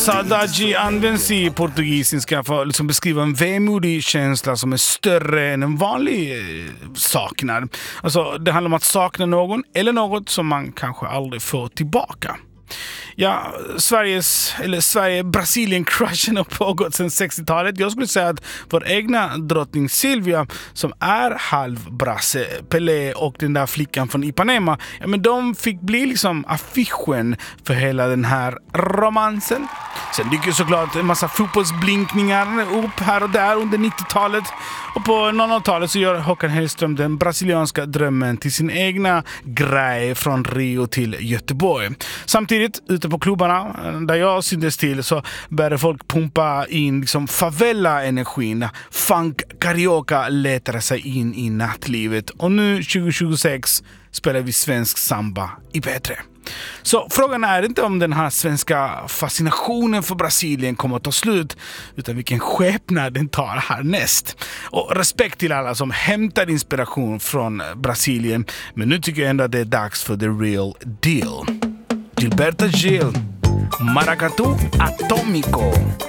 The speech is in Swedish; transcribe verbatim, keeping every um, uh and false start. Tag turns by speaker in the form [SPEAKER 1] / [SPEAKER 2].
[SPEAKER 1] Saudade används i portugisiska för att liksom beskriva en vemodig känsla som är större än en vanlig eh, saknad. Alltså, det handlar om att sakna någon eller något som man kanske aldrig får tillbaka. Ja, Sveriges, eller Sverige-Brasilien-crushen har pågått sedan sextiotalet. Jag skulle säga att vår egna drottning Silvia, som är halvbrasse, Pelé och den där flickan från Ipanema, ja, men de fick bli liksom affischen för hela den här romansen. Sen dyker såklart en massa fotbollsblinkningar upp här och där under nittiotalet. Och på nolltalet så gör Håkan Hellström den brasilianska drömmen till sin egna grej från Rio till Göteborg. Samtidigt, ute på klubbarna där jag syntes till, så började folk pumpa in liksom favela-energin. Funk, karaoke letade sig in i nattlivet. Och nu tjugo tjugosex spelar vi svensk samba i P tre. Så frågan är inte om den här svenska fascinationen för Brasilien kommer att ta slut, utan vilken skepnad den tar härnäst. Och respekt till alla som hämtar inspiration från Brasilien, men nu tycker jag ändå att det är dags för the real deal. Gilberto Gil, Maracatu Atómico.